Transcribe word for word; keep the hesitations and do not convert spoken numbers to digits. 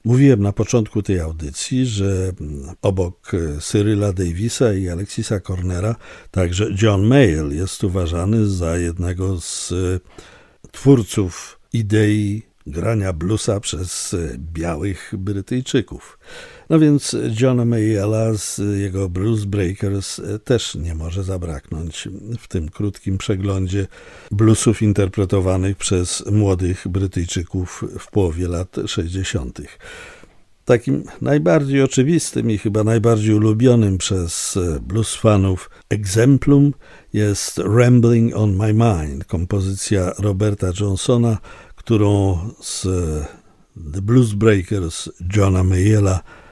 Mówiłem na początku tej audycji, że obok Cyryla Davisa i Alexisa Cornera także John Mayall jest uważany za jednego z twórców idei grania bluesa przez białych Brytyjczyków. No więc Johna Mayalla z jego Blues Breakers też nie może zabraknąć w tym krótkim przeglądzie bluesów interpretowanych przez młodych Brytyjczyków w połowie lat sześćdziesiątych. Takim najbardziej oczywistym i chyba najbardziej ulubionym przez blues fanów egzemplum jest Rambling on My Mind, kompozycja Roberta Johnsona, którą z The Blues Breakers Johna Mayalla